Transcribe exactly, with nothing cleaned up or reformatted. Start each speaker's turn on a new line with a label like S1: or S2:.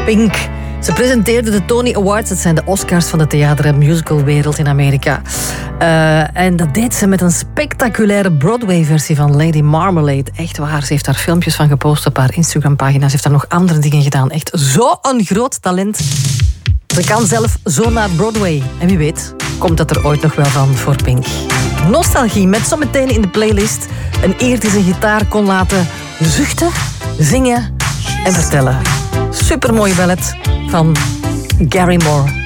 S1: Pink. Ze presenteerde de Tony Awards, dat zijn de Oscars van de theater- en musicalwereld in Amerika. Uh, en dat deed ze met een spectaculaire Broadway-versie van Lady Marmalade. Echt waar, ze heeft daar filmpjes van gepost op haar Instagram-pagina. Ze heeft daar nog andere dingen gedaan. Echt zo'n groot talent. Ze kan zelf zo naar Broadway. En wie weet, komt dat er ooit nog wel van voor Pink. Nostalgie, met zometeen in de playlist een eer die zijn gitaar kon laten zuchten, zingen en vertellen. Supermooie ballet van Gary Moore.